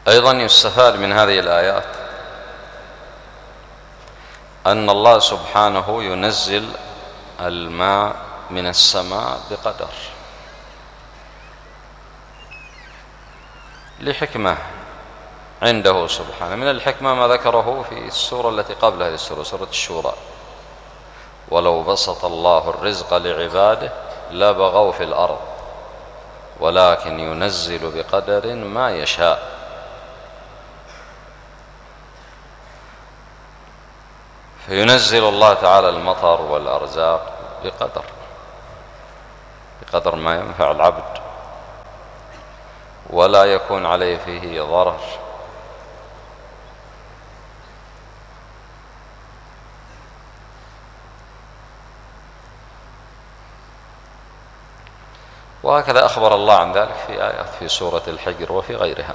أيضا يستفاد من هذه الآيات أن الله سبحانه ينزل الماء من السماء بقدر، لحكمة عنده سبحانه. من الحكمة ما ذكره في السورة التي قبل هذه السورة، سورة الشورى: ولو بسط الله الرزق لعباده لبغوا في الأرض ولكن ينزل بقدر ما يشاء. فينزل الله تعالى المطر والأرزاق بقدر ما ينفع العبد ولا يكون عليه فيه ضرر. وهكذا أخبر الله عن ذلك في آيات في سورة الحجر وفي غيرها.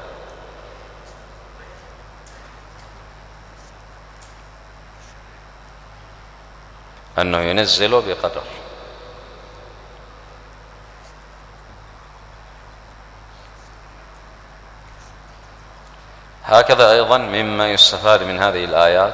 أنه ينزل بقدر. هكذا أيضا مما يستفاد من هذه الآيات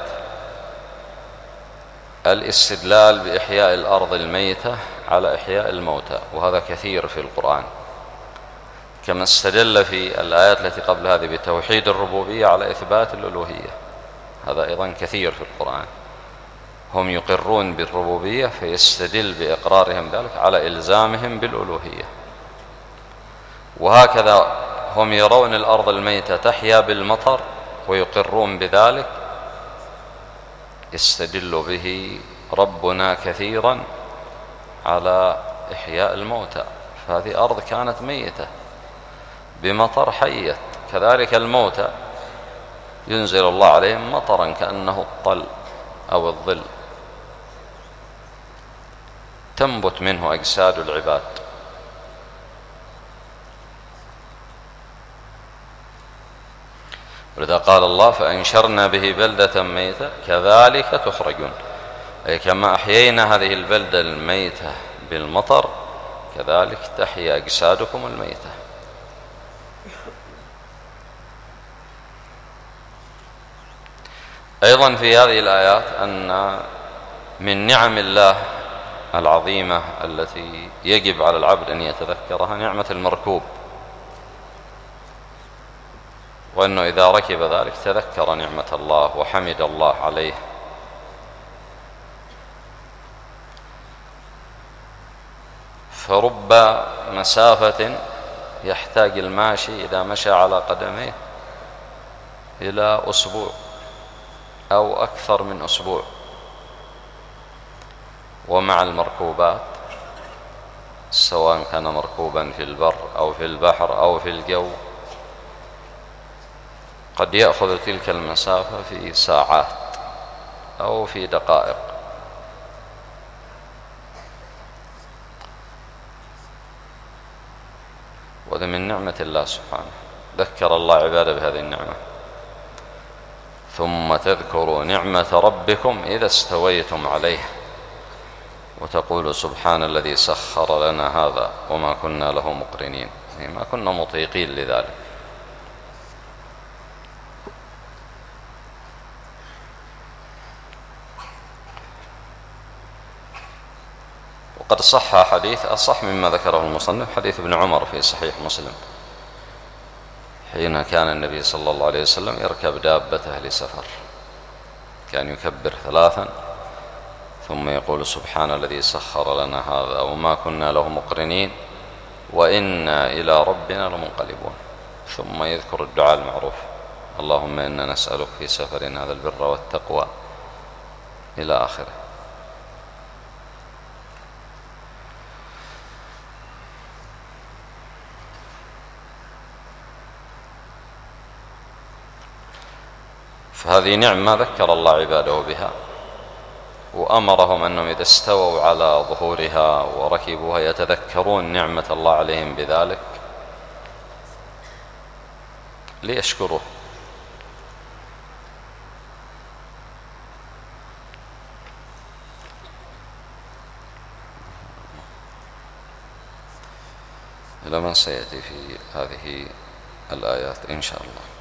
الاستدلال بإحياء الأرض الميتة على إحياء الموتى، وهذا كثير في القرآن، كما استدل في الآيات التي قبل هذه بتوحيد الربوبية على إثبات الألوهية. هذا أيضا كثير في القرآن، هم يقرون بالربوبية فيستدل بإقرارهم ذلك على إلزامهم بالألوهية. وهكذا هم يرون الأرض الميتة تحيا بالمطر ويقرون بذلك، يستدل به ربنا كثيرا على إحياء الموتى. فهذه أرض كانت ميتة بمطر حيت، كذلك الموتى ينزل الله عليهم مطرا كأنه الطل أو الظل تنبت منه أجساد العباد. ولذا قال الله: فأنشرنا به بلدة ميتة كذلك تخرجون، أي كما أحيينا هذه البلدة الميتة بالمطر كذلك تحيا أجسادكم الميتة. أيضا في هذه الآيات أن من نعم الله العظيمة التي يجب على العبد أن يتذكرها نعمة المركوب، وأنه إذا ركب ذلك تذكر نعمة الله وحمد الله عليه. فرب مسافة يحتاج الماشي إذا مشى على قدميه إلى أسبوع أو أكثر من أسبوع، ومع المركوبات سواء كان مركوبا في البر أو في البحر أو في الجو قد يأخذ تلك المسافة في ساعات أو في دقائق. وهذا من نعمة الله سبحانه. ذكر الله عباده بهذه النعمة: ثم تذكروا نعمة ربكم إذا استويتم عليه وتقولوا سبحان الذي سخر لنا هذا وما كنا له مقرنين، يعني ما كنا مطيقين لذلك. وقد صح حديث أصح مما ذكره المصنف، حديث ابن عمر في صحيح مسلم، حين كان النبي صلى الله عليه وسلم يركب دابته لسفر كان يكبر 3 ثم يقول سبحان الذي سخر لنا هذا وما كنا له مقرنين وإنا إلى ربنا لمنقلبون، ثم يذكر الدعاء المعروف: اللهم إنا نسألك في سفرنا هذا البر والتقوى إلى آخره. فهذه نعمة ذكر الله عباده بها، وأمرهم أنهم إذا استووا على ظهورها وركبوها يتذكرون نعمة الله عليهم بذلك ليشكروه. إلى ما سيأتي في هذه الآيات إن شاء الله.